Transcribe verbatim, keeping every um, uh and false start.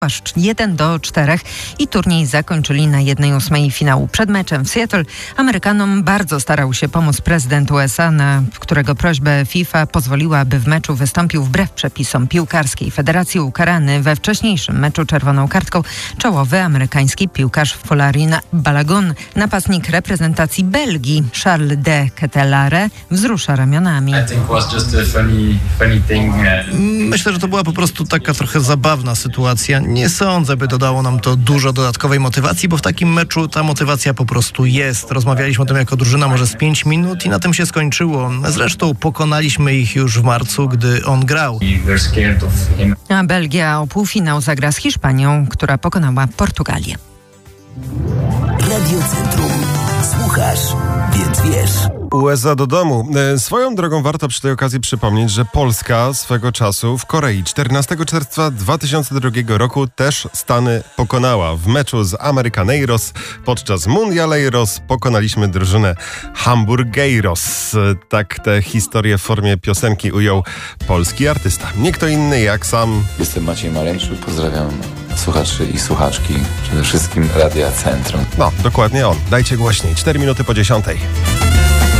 aż jeden do czterech i turniej zakończyli na jednej ósmej finału. Przed meczem w Seattle Amerykanom bardzo starał się pomóc prezydent U S A, na którego prośbę FIFA pozwoliła, by w meczu wystąpił wbrew przepisom piłkarskiej. Federacji ukarany we wcześniejszym meczu czerwoną kartką czołowy amerykański piłkarz Folarin Balogun. Napastnik reprezentacji Belgii Charles de Ketelaere wzrusza ramionami. Myślę, że to była po prostu taka trochę zabawna sytuacja. Nie sądzę, by dodało nam to dużo dodatkowej motywacji, bo w takim meczu ta motywacja po prostu jest. Rozmawialiśmy o tym jako drużyna może z pięć minut i na tym się skończyło. Zresztą pokonaliśmy ich już w marcu, gdy on grał. A Belgia o półfinał zagra z Hiszpanią, która pokonała Portugalię. Radio Centrum. Słuchasz, więc wiesz. U S A do domu. Swoją drogą warto przy tej okazji przypomnieć, że Polska swego czasu w Korei czternastego czerwca dwa tysiące drugiego roku też Stany pokonała. W meczu z Americaneiros podczas Mundialeiros pokonaliśmy drużynę Hamburgueiros. Tak tę historię w formie piosenki ujął polski artysta. Nie kto inny jak sam... Jestem Maciej Maleńczuk, pozdrawiam słuchaczy i słuchaczki, przede wszystkim Radia Centrum. No, dokładnie on. Dajcie głośniej. cztery minuty po dziesiątej.